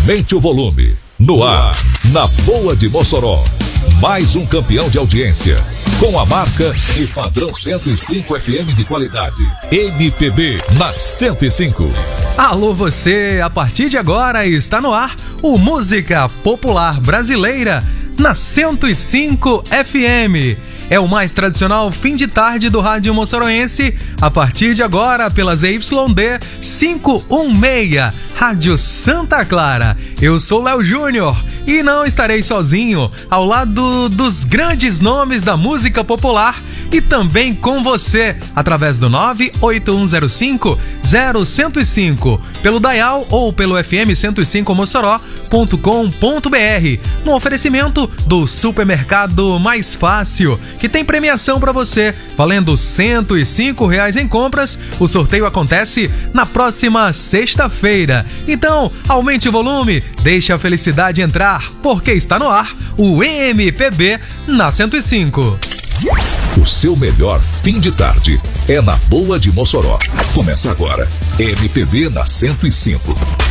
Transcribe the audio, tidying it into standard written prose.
Aumente o volume. No ar, na Boa de Mossoró. Mais um campeão de audiência. Com a marca e padrão 105 FM de qualidade. MPB na 105. Alô você, a partir de agora está no ar o Música Popular Brasileira na 105 FM. É o mais tradicional fim de tarde do rádio moçoroense, a partir de agora pela ZYD 516, Rádio Santa Clara. Eu sou Léo Júnior e não estarei sozinho, ao lado dos grandes nomes da música popular e também com você, através do 98105-0105, pelo dial ou pelo fm105mossoró.com.br, no oferecimento do supermercado Mais Fácil, que tem premiação para você, valendo R$105 em compras. O sorteio acontece na próxima sexta-feira. Então, aumente o volume, deixe a felicidade entrar, porque está no ar o MPB na 105. O seu melhor fim de tarde é na Boa de Mossoró. Começa agora, MPB na 105.